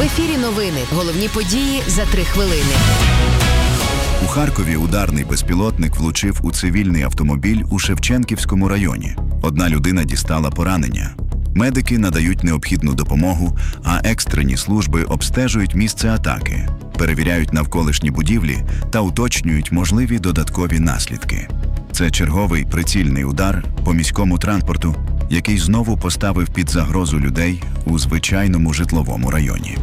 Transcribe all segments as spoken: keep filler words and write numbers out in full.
В ефірі новини. Головні події за три хвилини. У Харкові ударний безпілотник влучив у цивільний автомобіль у Шевченківському районі. Одна людина дістала поранення. Медики надають необхідну допомогу, а екстрені служби обстежують місце атаки, перевіряють навколишні будівлі та уточнюють можливі додаткові наслідки. Це черговий прицільний удар по міському транспорту, який знову поставив під загрозу людей у звичайному житловому районі.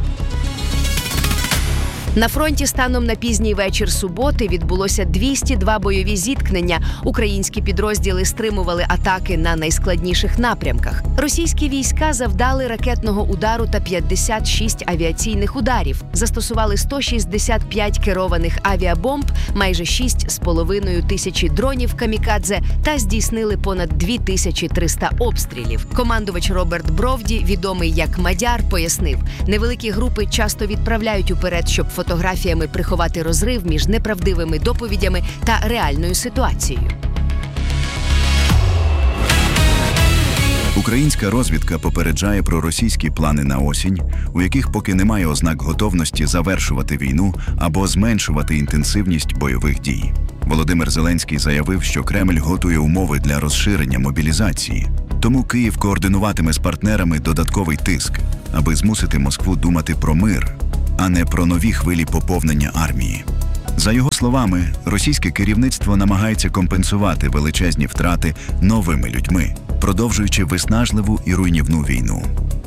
На фронті станом на пізній вечір суботи відбулося двісті два бойові зіткнення. Українські підрозділи стримували атаки на найскладніших напрямках. Російські війська завдали ракетного удару та п'ятдесят шість авіаційних ударів, застосували сто шістдесят п'ять керованих авіабомб, майже шість з половиною тисячі дронів камікадзе та здійснили понад дві тисячі триста обстрілів. Командувач Роберт Бровді, відомий як Мадяр, пояснив, невеликі групи часто відправляють уперед, щоб фотографіями приховати розрив між неправдивими доповідями та реальною ситуацією. Українська розвідка попереджає про російські плани на осінь, у яких поки немає ознак готовності завершувати війну або зменшувати інтенсивність бойових дій. Володимир Зеленський заявив, що Кремль готує умови для розширення мобілізації. Тому Київ координуватиме з партнерами додатковий тиск, аби змусити Москву думати про мир, а не про нові хвилі поповнення армії. За його словами, російське керівництво намагається компенсувати величезні втрати новими людьми, продовжуючи виснажливу і руйнівну війну.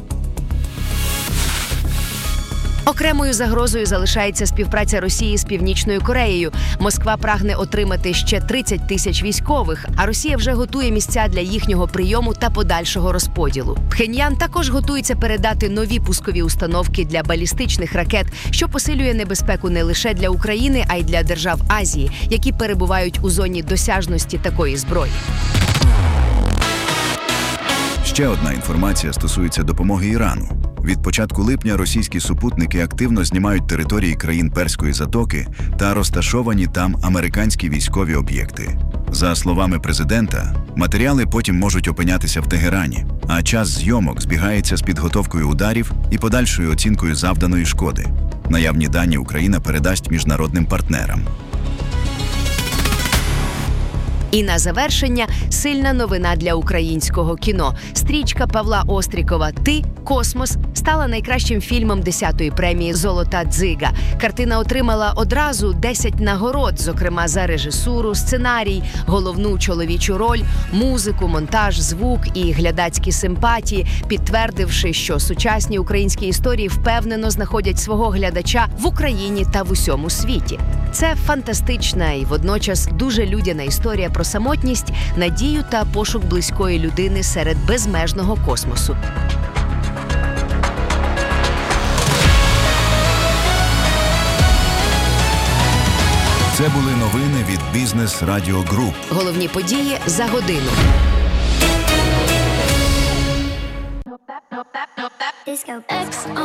Окремою загрозою залишається співпраця Росії з Північною Кореєю. Москва прагне отримати ще тридцять тисяч військових, а Росія вже готує місця для їхнього прийому та подальшого розподілу. Пхеньян також готується передати нові пускові установки для балістичних ракет, що посилює небезпеку не лише для України, а й для держав Азії, які перебувають у зоні досяжності такої зброї. Ще одна інформація стосується допомоги Ірану. Від початку липня російські супутники активно знімають території країн Перської затоки та розташовані там американські військові об'єкти. За словами президента, матеріали потім можуть опинятися в Тегерані, а час зйомок збігається з підготовкою ударів і подальшою оцінкою завданої шкоди. Наявні дані Україна передасть міжнародним партнерам. І на завершення сильна новина для українського кіно. Стрічка Павла Острікова «Ти. Космос» стала найкращим фільмом десятої премії «Золота дзига». Картина отримала одразу десять нагород, зокрема за режисуру, сценарій, головну чоловічу роль, музику, монтаж, звук і глядацькі симпатії, підтвердивши, що сучасні українські історії впевнено знаходять свого глядача в Україні та в усьому світі. Це фантастична і водночас дуже людяна історія про самотність, надію та пошук близької людини серед безмежного космосу. Це були новини від Бізнес Радіо Груп. Головні події за годину. Disco.